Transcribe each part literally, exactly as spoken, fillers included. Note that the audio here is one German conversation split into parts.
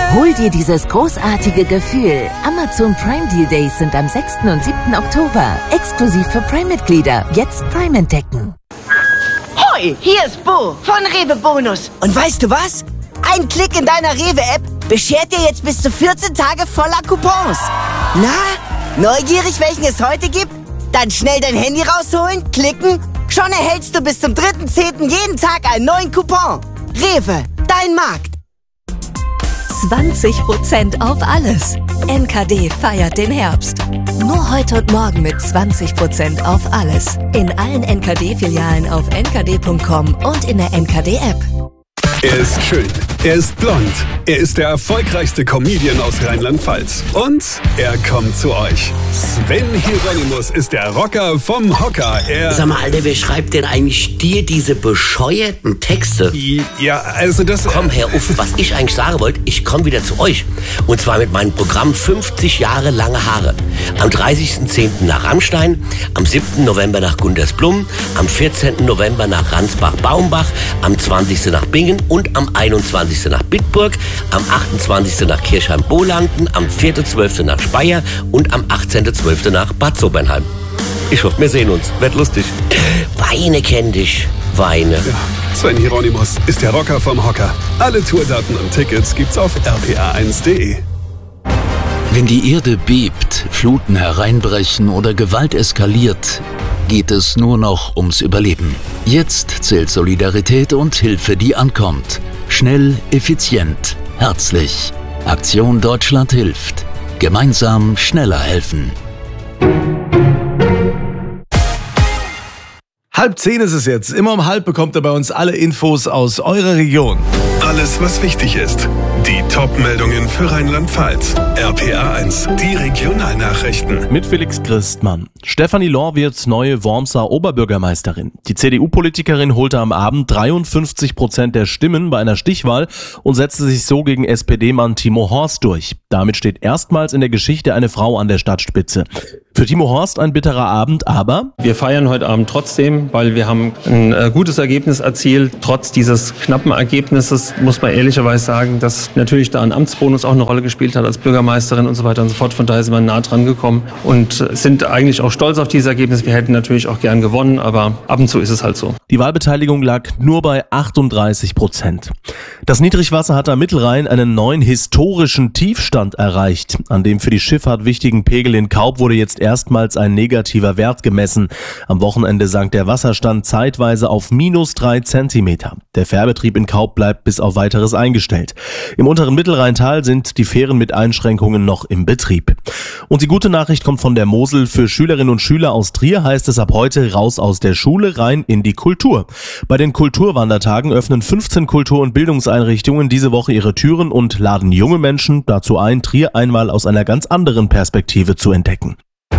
Hol dir dieses großartige Gefühl. Amazon Prime Deal Days sind am sechsten und siebten Oktober. Exklusiv für Prime-Mitglieder. Jetzt Prime entdecken. Hoi, hier ist Bo von Rewe Bonus. Und weißt du was? Ein Klick in deiner Rewe-App beschert dir jetzt bis zu vierzehn Tage voller Coupons. Na, neugierig, welchen es heute gibt? Dann schnell dein Handy rausholen, klicken. Schon erhältst du bis zum dritten zehnten jeden Tag einen neuen Coupon. Rewe, dein Markt. zwanzig Prozent auf alles. N K D feiert den Herbst. Nur heute und morgen mit zwanzig Prozent auf alles. In allen N K D-Filialen auf n k d punkt com und in der N K D-App. Er ist schön, er ist blond, er ist der erfolgreichste Comedian aus Rheinland-Pfalz. Und er kommt zu euch. Sven Hieronymus ist der Rocker vom Hocker. Er Sag mal, Alter, wer schreibt denn eigentlich dir diese bescheuerten Texte? Ja, also das... Komm, Herr Uff, was ich eigentlich sagen wollte, ich komme wieder zu euch. Und zwar mit meinem Programm fünfzig Jahre lange Haare. Am dreißigsten zehnten nach Rammstein, am siebten November nach Gundersblum, am vierzehnten November nach Ransbach-Baumbach, am zwanzigsten nach Bingen und am einundzwanzigsten nach Bitburg, am achtundzwanzigsten nach Kirchheim-Bolanden, am vierten zwölften nach Speyer und am achtzehnten zwölften nach Bad Sobernheim. Ich hoffe, wir sehen uns. Wird lustig. Weine kenn dich. Weine. Ja, Sven Hieronymus ist der Rocker vom Hocker. Alle Tourdaten und Tickets gibt's auf r p a eins punkt d e. Wenn die Erde bebt, Fluten hereinbrechen oder Gewalt eskaliert, geht es nur noch ums Überleben. Jetzt zählt Solidarität und Hilfe, die ankommt. Schnell, effizient, herzlich. Aktion Deutschland hilft. Gemeinsam schneller helfen. Halb zehn ist es jetzt. Immer um halb bekommt ihr bei uns alle Infos aus eurer Region. Alles, was wichtig ist. Die Top-Meldungen für Rheinland-Pfalz. R P A eins, die Regionalnachrichten. Mit Felix Christmann. Stefanie Lohr wird neue Wormser Oberbürgermeisterin. Die C D U-Politikerin holte am Abend dreiundfünfzig Prozent der Stimmen bei einer Stichwahl und setzte sich so gegen S P D-Mann Timo Horst durch. Damit steht erstmals in der Geschichte eine Frau an der Stadtspitze. Für Timo Horst ein bitterer Abend, aber... Wir feiern heute Abend trotzdem, weil wir haben ein äh, gutes Ergebnis erzielt. Trotz dieses knappen Ergebnisses muss man ehrlicherweise sagen, dass natürlich da ein Amtsbonus auch eine Rolle gespielt hat als Bürgermeisterin und so weiter und so fort. Von daher sind wir nah dran gekommen und äh, sind eigentlich auch stolz auf dieses Ergebnis. Wir hätten natürlich auch gern gewonnen, aber ab und zu ist es halt so. Die Wahlbeteiligung lag nur bei achtunddreißig Prozent. Das Niedrigwasser hat am Mittelrhein einen neuen historischen Tiefstand erreicht. An dem für die Schifffahrt wichtigen Pegel in Kaub wurde jetzt erstmals ein negativer Wert gemessen. Am Wochenende sank der Wasserstand zeitweise auf minus drei Zentimeter. Der Fährbetrieb in Kaub bleibt bis auf Weiteres eingestellt. Im unteren Mittelrheintal sind die Fähren mit Einschränkungen noch im Betrieb. Und die gute Nachricht kommt von der Mosel. Für Schülerinnen und Schüler aus Trier heißt es ab heute raus aus der Schule, rein in die Kultur. Bei den Kulturwandertagen öffnen fünfzehn Kultur- und Bildungseinrichtungen diese Woche ihre Türen und laden junge Menschen dazu ein, Trier einmal aus einer ganz anderen Perspektive zu entdecken.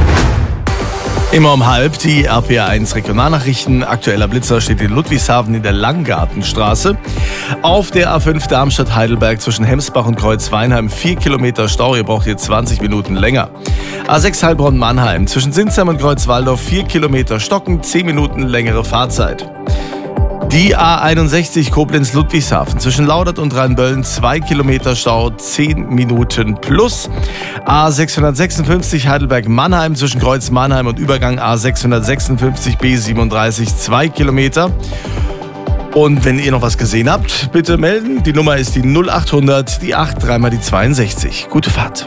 Immer um halb die R P A eins Regionalnachrichten. Aktueller Blitzer steht in Ludwigshafen in der Langgartenstraße. Auf der A fünf Darmstadt-Heidelberg zwischen Hemsbach und Kreuzweinheim vier Kilometer Stau. Ihr braucht hier zwanzig Minuten länger. A sechs Heilbronn-Mannheim zwischen Sinsheim und Kreuzwaldorf vier Kilometer Stocken, zehn Minuten längere Fahrzeit. Die A einundsechzig Koblenz-Ludwigshafen zwischen Laudert und Rheinböllen zwei Kilometer Stau, zehn Minuten plus. A sechshundertsechsundfünfzig Heidelberg-Mannheim zwischen Kreuz-Mannheim und Übergang A sechshundertsechsundfünfzig B siebenunddreißig zwei Kilometer. Und wenn ihr noch was gesehen habt, bitte melden. Die Nummer ist die null achthundert, die acht, dreimal die zweiundsechzig. Gute Fahrt.